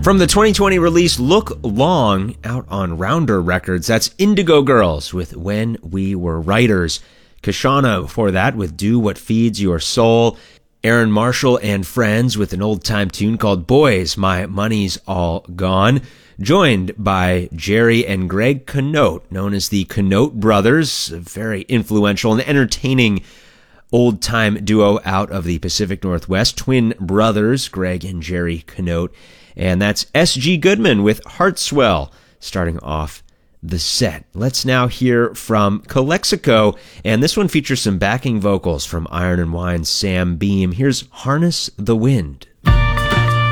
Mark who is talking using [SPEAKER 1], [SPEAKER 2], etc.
[SPEAKER 1] From the 2020 release Look Long, out on Rounder Records, that's Indigo Girls with When We Were Writers. Kashana before that with Do What Feeds Your Soul. Aaron Marshall and Friends with an old-time tune called Boys, My Money's All Gone. Joined by Jerry and Greg Connote, known as the Connote Brothers, a very influential and entertaining old-time duo out of the Pacific Northwest. Twin brothers, Greg and Jerry Connote. And that's S.G. Goodman with Heartswell, starting off the set. Let's now hear from Calexico, and this one features some backing vocals from Iron and Wine's Sam Beam. Here's Harness the Wind.